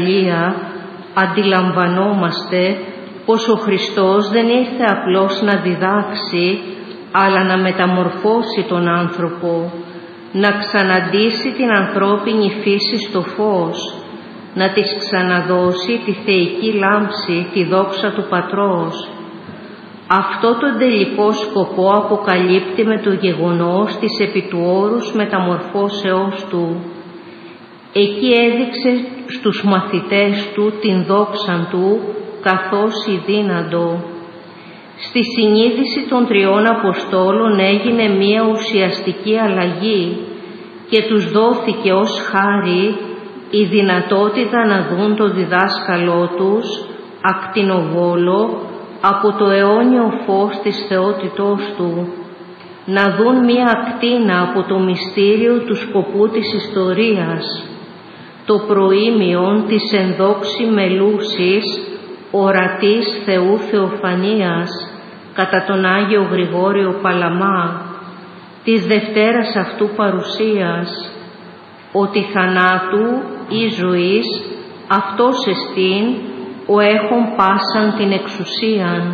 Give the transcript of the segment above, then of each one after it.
αντιλαμβανόμαστε πως ο Χριστός δεν ήρθε απλώς να διδάξει, αλλά να μεταμορφώσει τον άνθρωπο, να ξαναντήσει την ανθρώπινη φύση στο φως, να της ξαναδώσει τη θεϊκή λάμψη, τη δόξα του Πατρός. Αυτό τον τελικό σκοπό αποκαλύπτει με το γεγονός της επί του όρους μεταμορφώσεώς του. Εκεί έδειξε στους μαθητές του την δόξα του καθώς ιδύναντο. Στη συνείδηση των τριών Αποστόλων έγινε μία ουσιαστική αλλαγή και τους δόθηκε ως χάρη η δυνατότητα να δουν το διδάσκαλό τους ακτινοβόλο από το αιώνιο φως της θεότητός του, να δουν μία ακτίνα από το μυστήριο του σκοπού της ιστορίας, το προήμιον της ενδόξη μελούσης ορατής Θεού Θεοφανίας κατά τον Άγιο Γρηγόριο Παλαμά, της Δευτέρας αυτού παρουσίας, ότι θανάτου ή ζωής αυτός εστίν ο έχων πάσαν την εξουσίαν.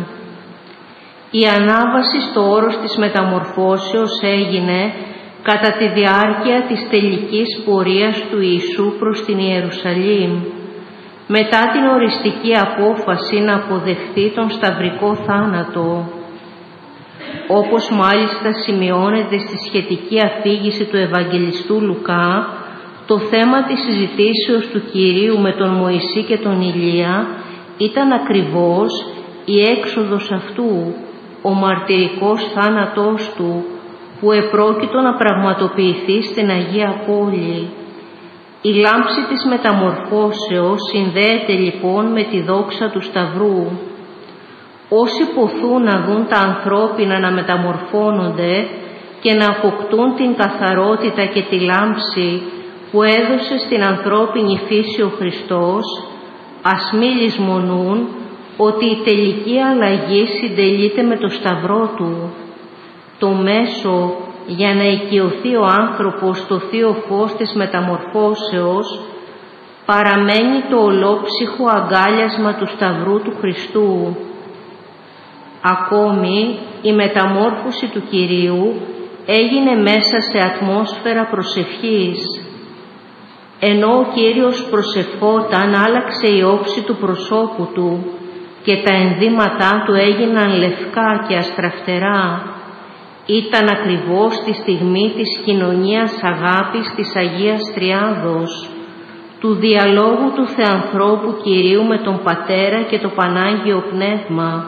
Η ανάβαση στο όρος της μεταμορφώσεως έγινε κατά τη διάρκεια της τελικής πορείας του Ιησού προς την Ιερουσαλήμ, μετά την οριστική απόφαση να αποδεχθεί τον σταυρικό θάνατο. Όπως μάλιστα σημειώνεται στη σχετική αφήγηση του Ευαγγελιστού Λουκά, το θέμα της συζητήσεως του Κυρίου με τον Μωυσή και τον Ηλία ήταν ακριβώς η έξοδος αυτού, ο μαρτυρικός θάνατός του, που επρόκειτο να πραγματοποιηθεί στην Αγία Πόλη. Η λάμψη της μεταμορφώσεως συνδέεται λοιπόν με τη δόξα του Σταυρού. Όσοι ποθούν να δουν τα ανθρώπινα να μεταμορφώνονται και να αποκτούν την καθαρότητα και τη λάμψη που έδωσε στην ανθρώπινη φύση ο Χριστός, ας μη λησμονούν ότι η τελική αλλαγή συντελείται με το Σταυρό Του. Το μέσο για να οικειωθεί ο άνθρωπος στο θείο φως της μεταμορφώσεως παραμένει το ολόψυχο αγκάλιασμα του Σταυρού του Χριστού. Ακόμη η μεταμόρφωση του Κυρίου έγινε μέσα σε ατμόσφαιρα προσευχής. Ενώ ο Κύριος προσευχόταν, άλλαξε η όψη του προσώπου Του και τα ενδύματά Του έγιναν λευκά και αστραφτερά. Ήταν ακριβώς τη στιγμή της κοινωνίας αγάπης της Αγίας Τριάδος, του διαλόγου του Θεανθρώπου Κυρίου με τον Πατέρα και το Πανάγιο Πνεύμα.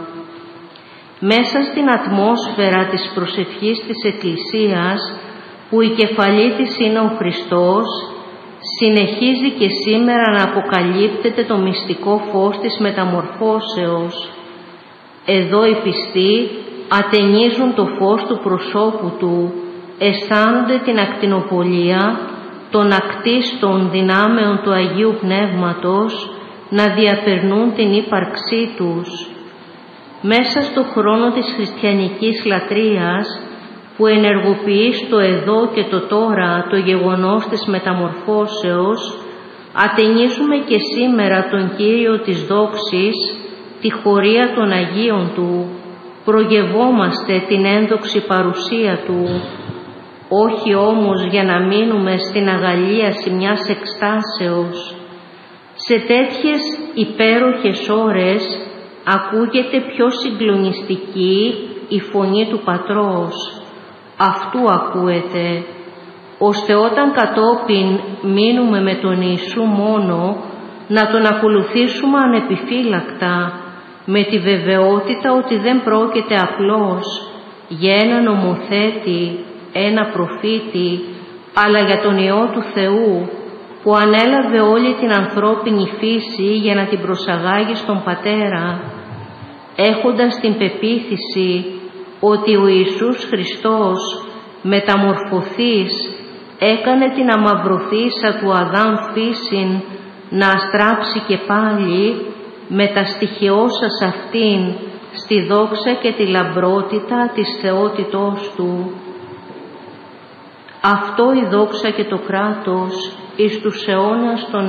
Μέσα στην ατμόσφαιρα της προσευχής της Εκκλησίας, που η κεφαλή της είναι ο Χριστός, συνεχίζει και σήμερα να αποκαλύπτεται το μυστικό φως της μεταμορφώσεως. Εδώ οι πιστοί ατενίζουν το φως του προσώπου Του, αισθάνονται την ακτινοβολία των ακτίστων δυνάμεων του Αγίου Πνεύματος να διαπερνούν την ύπαρξή τους. Μέσα στο χρόνο της χριστιανικής λατρείας, που ενεργοποιεί στο εδώ και το τώρα το γεγονός της μεταμορφώσεως, ατενίζουμε και σήμερα τον Κύριο της δόξης, τη χωρία των Αγίων Του, προγευόμαστε την ένδοξη παρουσία Του, όχι όμως για να μείνουμε στην αγαλίαση μιας εκστάσεως. Σε τέτοιες υπέροχες ώρες ακούγεται πιο συγκλονιστική η φωνή του Πατρός. Αυτού ακούεται, ώστε όταν κατόπιν μείνουμε με τον Ιησού μόνο, να Τον ακολουθήσουμε ανεπιφύλακτα, με τη βεβαιότητα ότι δεν πρόκειται απλώς για ένα νομοθέτη, ένα προφήτη, αλλά για τον Υιό του Θεού, που ανέλαβε όλη την ανθρώπινη φύση για να την προσαγάγει στον Πατέρα, έχοντας την πεποίθηση ότι ο Ιησούς Χριστός μεταμορφωθείς έκανε την αμαυρωθήσα του Αδάμ φύσιν να αστράψει και πάλι, μεταστοιχειώσας αυτήν στη δόξα και τη λαμπρότητα της θεότητός Του. Αυτό η δόξα και το κράτος εις τους αιώνας των